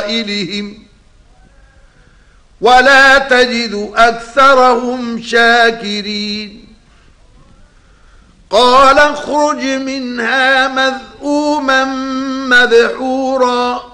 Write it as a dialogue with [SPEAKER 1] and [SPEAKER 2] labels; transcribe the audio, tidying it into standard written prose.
[SPEAKER 1] ولا تجد أكثرهم شاكرين قال اخرج منها مذءوما مدحورا